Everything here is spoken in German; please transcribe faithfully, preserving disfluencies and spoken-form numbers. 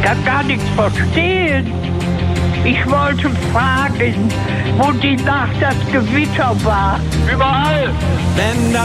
kann gar nichts verstehen. Ich wollte fragen, wo die Nacht das Gewitter war. Überall. Wenn das